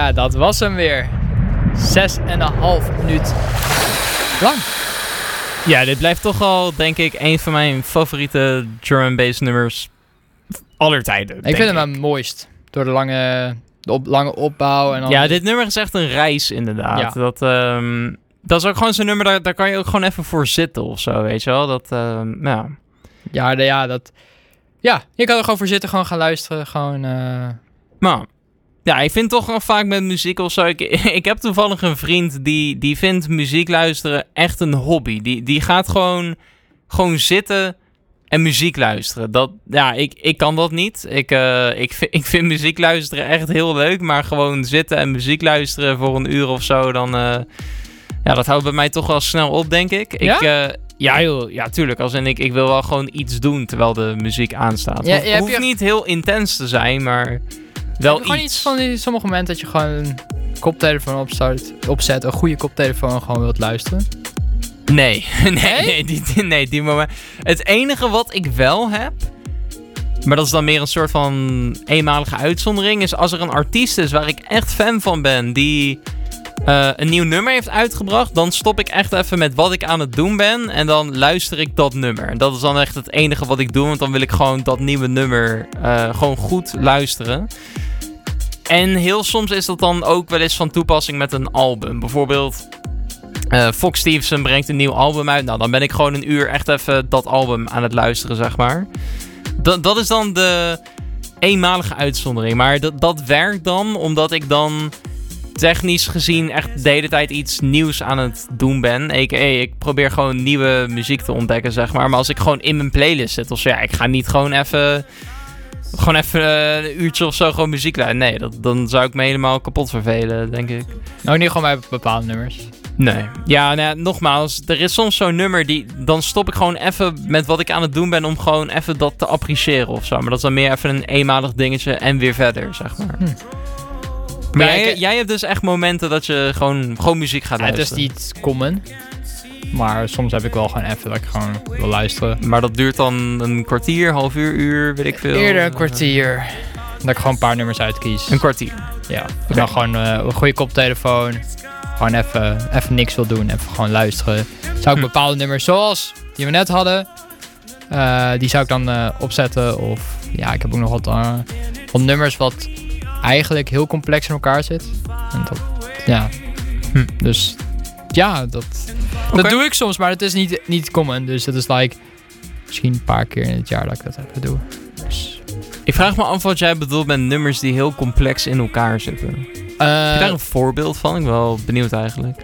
Ja, dat was hem weer. 6,5 minuut lang. Ja, dit blijft toch al, denk ik, een van mijn favoriete drum and bass nummers aller tijden. Ik vind hem het mooist. Door de lange opbouw. En ja, dit nummer is echt een reis inderdaad. Ja. Dat is ook gewoon zo'n nummer, daar kan je ook gewoon even voor zitten of zo, weet je wel. Ja, je kan er gewoon voor zitten, gewoon gaan luisteren. Gewoon, Nou, ja, ik vind toch wel vaak met muziek of zo. Ik heb toevallig een vriend die vindt muziek luisteren echt een hobby. Die gaat gewoon zitten en muziek luisteren. Ik kan dat niet. Ik vind muziek luisteren echt heel leuk. Maar gewoon zitten en muziek luisteren voor een uur of zo, dan... dat houdt bij mij toch wel snel op, denk ik. Ja, tuurlijk. Als in ik wil wel gewoon iets doen terwijl de muziek aanstaat. Het hoeft niet heel intens te zijn, maar wel gewoon iets van sommige momenten dat je gewoon een koptelefoon opzet, een goede koptelefoon gewoon wilt luisteren. Nee, die moment. Het enige wat ik wel heb, maar dat is dan meer een soort van eenmalige uitzondering, is als er een artiest is waar ik echt fan van ben, die een nieuw nummer heeft uitgebracht, dan stop ik echt even met wat ik aan het doen ben en dan luister ik dat nummer. En dat is dan echt het enige wat ik doe, want dan wil ik gewoon dat nieuwe nummer gewoon goed luisteren. En heel soms is dat dan ook wel eens van toepassing met een album. Bijvoorbeeld Fox Stevenson brengt een nieuw album uit. Nou, dan ben ik gewoon een uur echt even dat album aan het luisteren, zeg maar. Dat is dan de eenmalige uitzondering. Maar dat werkt dan omdat ik dan technisch gezien echt de hele tijd iets nieuws aan het doen ben. Ik probeer gewoon nieuwe muziek te ontdekken, zeg maar. Maar als ik gewoon in mijn playlist zit of zo, ja, ik ga niet gewoon even een uurtje of zo gewoon muziek luisteren. Nee, dan zou ik me helemaal kapot vervelen, denk ik. Nou, niet gewoon bij bepaalde nummers. Nee. Ja, nogmaals, er is soms zo'n nummer dan stop ik gewoon even met wat ik aan het doen ben om gewoon even dat te appreciëren of zo. Maar dat is dan meer even een eenmalig dingetje en weer verder, zeg maar. Maar jij hebt dus echt momenten dat je gewoon muziek gaat luisteren. Het is niet common. Maar soms heb ik wel gewoon even dat ik gewoon wil luisteren. Maar dat duurt dan een kwartier, half uur, weet ik veel. Eerder een kwartier. Dat ik gewoon een paar nummers uitkies. Een kwartier? Ja. Okay. Dan gewoon een goede koptelefoon. Gewoon even niks wil doen. Even gewoon luisteren. Zou ik bepaalde nummers zoals die we net hadden. Die zou ik dan opzetten. Of ja, ik heb ook nog wat nummers wat eigenlijk heel complex in elkaar zit. En dat, ja. Dus ja, dat doe ik soms, maar het is niet common. Dus het is misschien een paar keer in het jaar dat ik dat even doe. Dus. Ik vraag me af wat jij bedoelt met nummers die heel complex in elkaar zitten. Heb je daar een voorbeeld van? Ik ben wel benieuwd eigenlijk.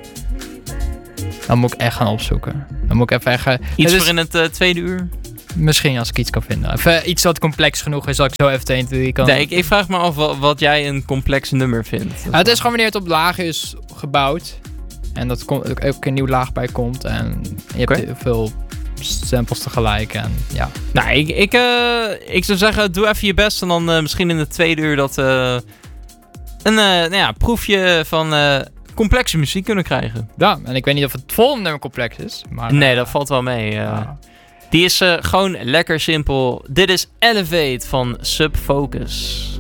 Dan moet ik echt gaan opzoeken. Dan moet ik even iets voor in het tweede uur? Misschien als ik iets kan vinden. Even iets wat complex genoeg is, dat ik zo even 1, 2 kan... Nee, ik vraag me af wat jij een complex nummer vindt. Het is gewoon wanneer het op lagen is gebouwd. En dat ook een nieuw laag bij komt. En je hebt heel veel samples tegelijk. En ja. Nou, ik zou zeggen, doe even je best. En dan misschien in de tweede uur dat een proefje van complexe muziek kunnen krijgen. Ja, en ik weet niet of het volgende nummer complex is. Maar, nee, dat valt wel mee. Die is gewoon lekker simpel. Dit is Elevate van Sub Focus.